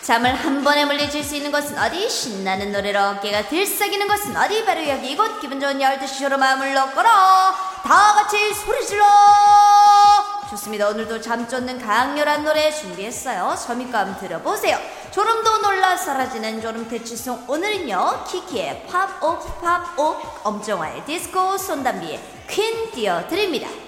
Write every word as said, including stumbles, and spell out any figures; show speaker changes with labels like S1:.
S1: 잠을 한 번에 물리칠 수 있는 것은 어디? 신나는 노래로 어깨가 들썩이는 것은 어디? 바로 여기 이곳. 기분 좋은 열두 시 쇼로 마음을 넣거라. 다 같이 소리 질러. 좋습니다. 오늘도 잠 쫓는 강렬한 노래 준비했어요. 섬유감 들어보세요. 졸음도 놀라 사라지는 졸음 퇴치송. 오늘은요 키키의 팝옥 팝옥, 엄정화의 디스코, 손담비의 퀸 띄워드립니다.